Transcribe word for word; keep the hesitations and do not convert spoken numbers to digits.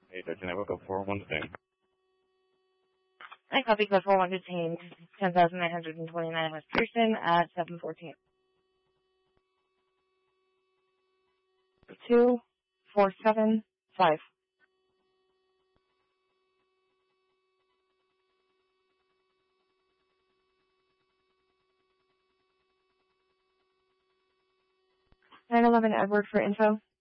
Hey, Dutton, I woke up four one thing. I copy code four one detained ten thousand nine hundred twenty-nine West Pearson at seven fourteen. Two, four, seven, five. nine eleven Edward for info.